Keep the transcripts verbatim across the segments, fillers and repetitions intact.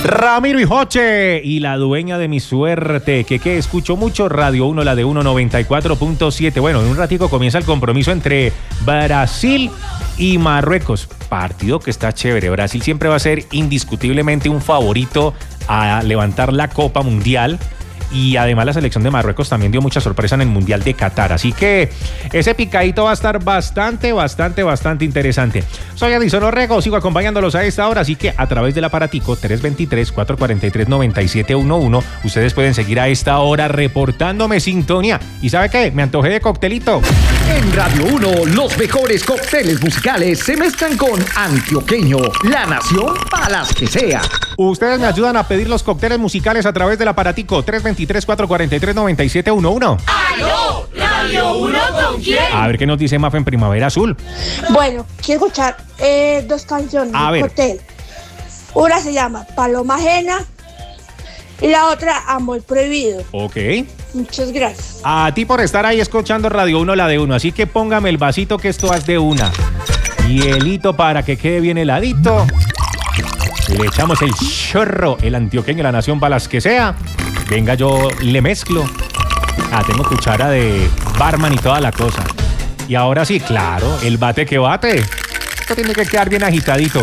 Ramiro y Joche y la dueña de mi suerte, que que escucho mucho, Radio uno, la de uno noventa y cuatro punto siete. Bueno, en un ratico comienza el compromiso entre Brasil y Marruecos. Partido que está chévere. Brasil siempre va a ser indiscutiblemente un favorito a levantar la Copa Mundial. Y además la selección de Marruecos también dio mucha sorpresa en el Mundial de Qatar. Así que ese picadito va a estar bastante, bastante, bastante interesante. Soy Edison Orrego, sigo acompañándolos a esta hora. Así que a través del aparatico tres dos tres, cuatro cuatro tres, nueve siete uno uno, ustedes pueden seguir a esta hora reportándome sintonía. ¿Y sabe qué? Me antojé de coctelito. En Radio uno, los mejores cócteles musicales se mezclan con Antioqueño, la nación para las que sea. Ustedes me ayudan a pedir los cócteles musicales a través del aparatico tres dos tres, cuatro cuatro tres, nueve siete uno uno. ¡Aló! ¿Radio uno con quién? A ver qué nos dice Mafe en Primavera Azul. Bueno, quiero escuchar eh, dos canciones A de ver. cóctel. Una se llama Paloma Ajena y la otra Amor Prohibido. Ok. Muchas gracias. A ti por estar ahí escuchando Radio uno, la de uno. Así que póngame el vasito que esto es de una. Hielito para que quede bien heladito. Le echamos el chorro, el antioqueño, la nación para las que sea. Venga, yo le mezclo. Ah, tengo cuchara de barman y toda la cosa. Y ahora sí, claro, el bate que bate. Esto tiene que quedar bien agitadito.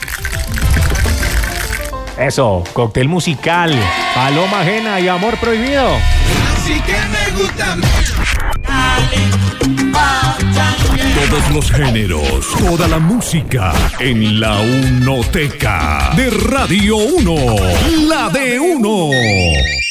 Eso, cóctel musical, Paloma Ajena y Amor Prohibido. Así que me gusta. Todos los géneros, toda la música en la Unoteca de Radio uno, la de uno.